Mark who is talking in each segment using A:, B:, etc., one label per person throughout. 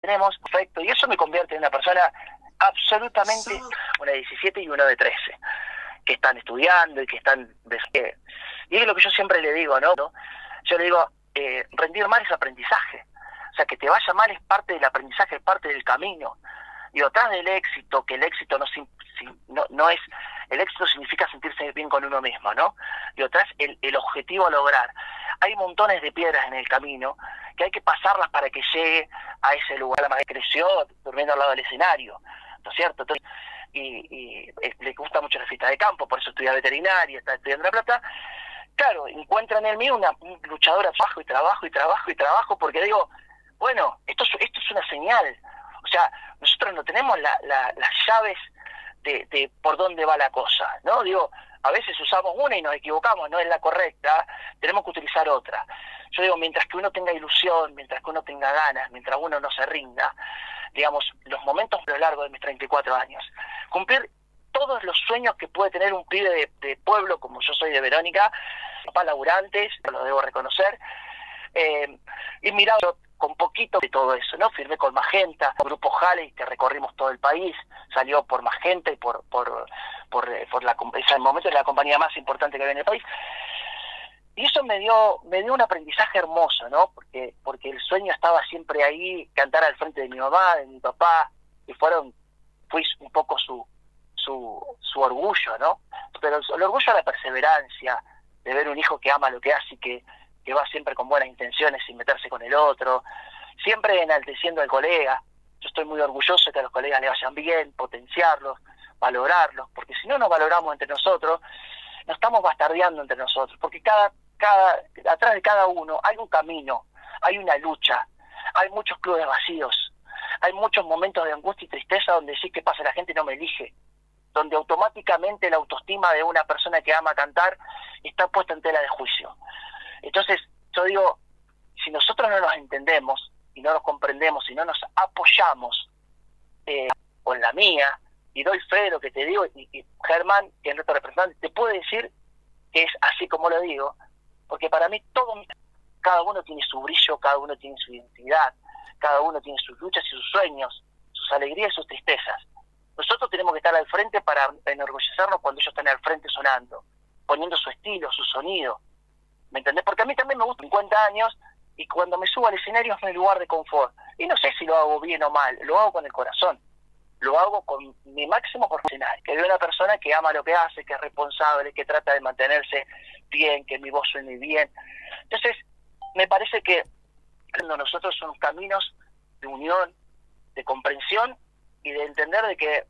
A: tenemos, perfecto, y eso me convierte en una persona absolutamente, una de 17 y uno de 13, que están estudiando y que están... Y es lo que yo siempre le digo, ¿no? Yo le digo, rendir mal es aprendizaje. O sea, que te vaya mal es parte del aprendizaje, es parte del camino. Y atrás del éxito, que el éxito no es... El éxito significa sentirse bien con uno mismo, ¿no? Y atrás el objetivo a lograr. Hay montones de piedras en el camino que hay que pasarlas para que llegue a ese lugar. La madre creció durmiendo al lado del escenario, ¿no es cierto? Entonces, y le gusta mucho la fiesta de campo, por eso estudia veterinaria, está estudiando La Plata. Claro, encuentran en mí un luchador a trabajo, porque digo, bueno, esto es una señal. O sea, nosotros no tenemos las llaves de por dónde va la cosa, ¿no? Digo, a veces usamos una y nos equivocamos, no es la correcta, tenemos que utilizar otra. Yo digo, mientras que uno tenga ilusión, mientras que uno tenga ganas, mientras uno no se rinda, digamos, los momentos a lo largo de mis 34 años, cumplir todos los sueños que puede tener un pibe de pueblo, como yo soy de Verónica, papás laburantes, lo debo reconocer, y mirado con poquito de todo eso, ¿no? Firmé con Magenta, Grupo Halley, que recorrimos todo el país, salió por Magenta y por ese momento era la compañía más importante que había en el país. Y eso me dio un aprendizaje hermoso, ¿no? Porque el sueño estaba siempre ahí, cantar al frente de mi mamá, de mi papá, y fui un poco su orgullo, ¿no? Pero el orgullo de la perseverancia, de ver un hijo que ama lo que hace y que va siempre con buenas intenciones sin meterse con el otro, siempre enalteciendo al colega. Yo estoy muy orgulloso de que a los colegas le vayan bien, potenciarlos, valorarlos, porque si no nos valoramos entre nosotros, nos estamos bastardeando entre nosotros, porque atrás de cada uno hay un camino, hay una lucha, hay muchos clubes vacíos, hay muchos momentos de angustia y tristeza donde sí que pasa, la gente no me elige, donde automáticamente la autoestima de una persona que ama cantar está puesta en tela de juicio. Entonces, yo digo, si nosotros no nos entendemos y no nos comprendemos y no nos apoyamos con la mía, y doy fe de lo que te digo, y Germán, que es nuestro representante, te puede decir que es así como lo digo, porque para mí cada uno tiene su brillo, cada uno tiene su identidad, cada uno tiene sus luchas y sus sueños, sus alegrías y sus tristezas. Nosotros tenemos que estar al frente para enorgullecernos cuando ellos están al frente sonando, poniendo su estilo, su sonido. ¿Me entendés? Porque a mí también me gusta 50 años y cuando me subo al escenario es mi lugar de confort. Y no sé si lo hago bien o mal, lo hago con el corazón. Lo hago con mi máximo profesional. Que veo una persona que ama lo que hace, que es responsable, que trata de mantenerse bien, que mi voz suene bien. Entonces, me parece que nosotros son caminos de unión, de comprensión y de entender de que,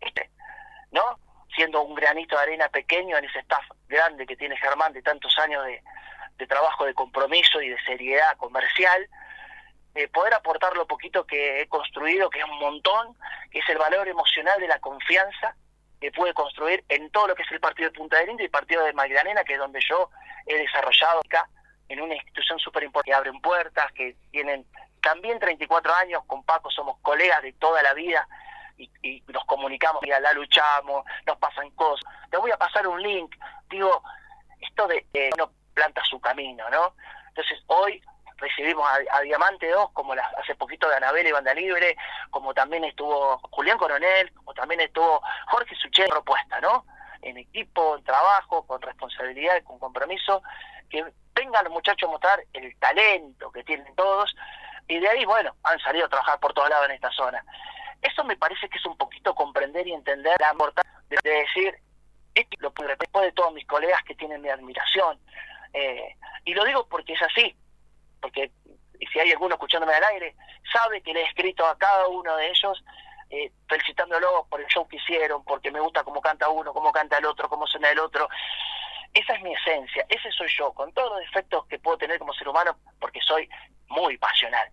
A: ¿no? Siendo un granito de arena pequeño en ese staff grande que tiene Germán de tantos años de trabajo, de compromiso y de seriedad comercial, poder aportar lo poquito que he construido, que es un montón, que es el valor emocional de la confianza que pude construir en todo lo que es el partido de Punta del Indio y el partido de Magdalena, que es donde yo he desarrollado acá, en una institución súper importante, que abren puertas, que tienen también 34 años, con Paco somos colegas de toda la vida, y nos comunicamos, mira, la luchamos, nos pasan cosas, te voy a pasar un link, digo, esto de uno planta su camino, ¿no? Entonces hoy recibimos a Diamante 2, como hace poquito de Anabel y Banda Libre, como también estuvo Julián Coronel, como también estuvo Jorge Suché, propuesta, ¿no? En equipo, en trabajo, con responsabilidad, con compromiso, que vengan los muchachos a mostrar el talento que tienen todos, y de ahí, bueno, han salido a trabajar por todos lados en esta zona. Eso me parece que es un poquito comprender y entender la importancia de decir, esto lo respeto de todos mis colegas que tienen mi admiración, y lo digo porque es así, porque si hay alguno escuchándome al aire, sabe que le he escrito a cada uno de ellos felicitándolos por el show que hicieron, porque me gusta cómo canta uno, cómo canta el otro, cómo suena el otro. Esa es mi esencia, ese soy yo, con todos los defectos que puedo tener como ser humano, porque soy muy pasional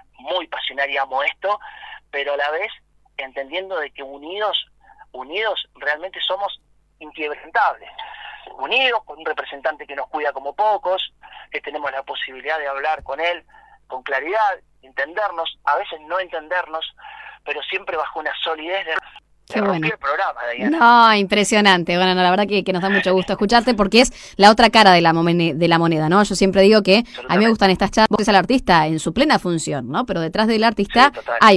A: y amo esto, pero a la vez entendiendo de que unidos realmente somos inquebrantables. Unidos, con un representante que nos cuida como pocos, que tenemos la posibilidad de hablar con él con claridad, entendernos, a veces no entendernos, pero siempre bajo una solidez de...
B: Qué bueno.
A: El programa,
B: no, impresionante. Bueno, no, la verdad que nos da mucho gusto escucharte porque es la otra cara de la moneda, ¿no? Yo siempre digo que a mí me gustan estas charlas, vos ves al artista en su plena función, ¿no? Pero detrás del artista hay